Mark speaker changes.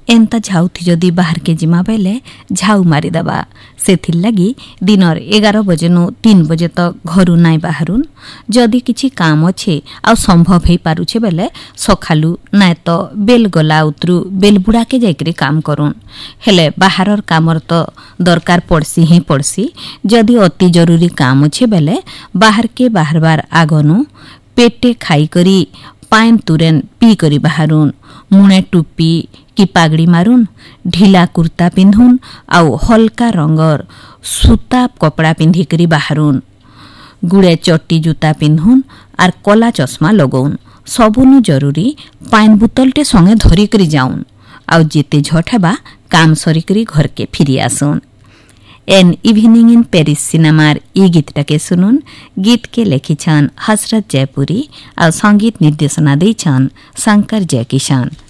Speaker 1: एंता झाउथी जदि बाहर के जिमा बेले झाउ मारिदेबा सेथिर लगी दिनर 11 बजेनु 3 बजे तक घरू नाई बाहरुन जदि किछि काम अच्छे आ संभव हो पारुछे बेले सखालु नाय तो बेल गला उतरू बेल बुड़ा के जाइकरी काम करूं हेले बाहरर कामर तो दरकार पड़सी ही पड़सी जदि अति जरूरी काम अच्छे बेले बाहर के बाहरबार आगनु पेटे खाई करी पाइन तुरेन पी करी बाहरुन मुणे टुपी कि पागड़ी मारुन ढिला कुर्ता पिंधुन आउ हल्का रंगर सूता कपड़ा पिंधिकरी बाहरुन गुड़े चट्टी जूता पिंधुन आर कला चश्मा लगौन सबुनु जरूरी पाइन बोतलटे संगे धरिकरी जाउन आउ जेते झट हेबा काम सरिकरी घर के free आसुन। An evening in Paris सिनेमार ई गीतटाके सुनुन। गीत के लेखिछन हसरत जयपुरी आ संगीत निर्देशना दैछन शंकर जयकिशन।